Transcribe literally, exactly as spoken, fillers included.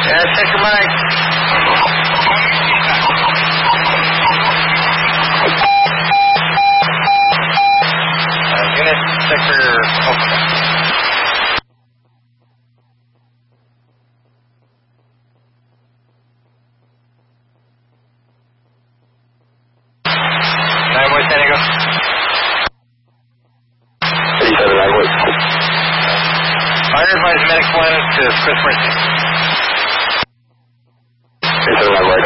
Yeah, check your mic. Uh, unit, check your... Okay. nine one, San Diego. eighty-seven, nine one. Fire advised medic one to Chris Mercy. eighty-seven, nine one.